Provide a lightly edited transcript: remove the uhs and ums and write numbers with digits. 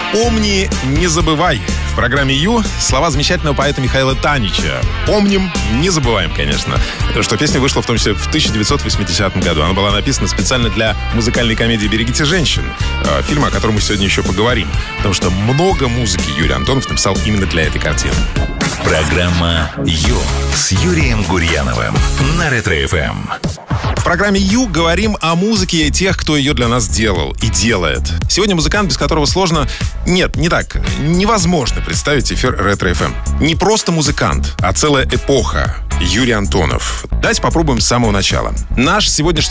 «Помни, не забывай». В программе «Ю» слова замечательного поэта Михаила Танича. «Помним, не забываем», конечно. Что песня вышла в том числе в 1980 году. Она была написана специально для музыкальной комедии «Берегите женщин», фильма, о котором мы сегодня еще поговорим. Потому что много музыки Юрий Антонов написал именно для этой картины. Программа «Ю» с Юрием Гурьяновым на Ретро-ФМ. В программе «Ю» говорим о музыке и тех, кто ее для нас делал и делает. Сегодня музыкант, без которого сложно... Нет, не так. Невозможно представить эфир Ретро-ФМ. Не просто музыкант, а целая эпоха. Юрий Антонов. Давайте попробуем с самого начала. Наш сегодняшний